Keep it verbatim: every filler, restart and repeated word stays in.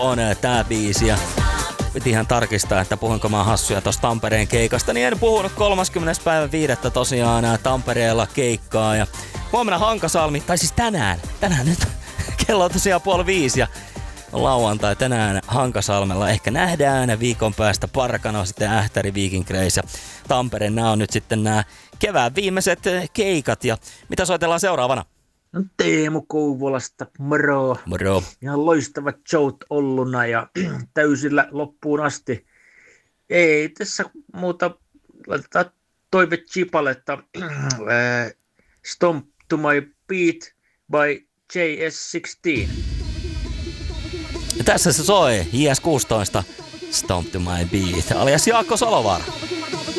on tää biisi ja piti ihan tarkistaa, että puhuinko mä hassuja tosta Tampereen keikasta, niin en puhunut kolmaskymmenes päivä viidettä tosiaan Tampereella keikkaa ja huomenna Hankasalmi, tai siis tänään, tänään nyt kello on tosiaan puoli viisi ja on lauantai tänään Hankasalmella. Ehkä nähdään viikon päästä Parkano, sitten Ähtäri, Viking Grace ja Tampere. Nämä on nyt sitten nämä kevään viimeiset keikat ja mitä soitellaan seuraavana? No Teemu Kouvolasta, moro. Moro. Ihan loistavat showt olluna ja täysillä loppuun asti. Ei tässä muuta, laitetaan toive Chipaletta. Stomp to my beat by J S kuusitoista. Ja tässä se soi J S kuusitoista Stomp to my beat alias Jaakko Salovaara.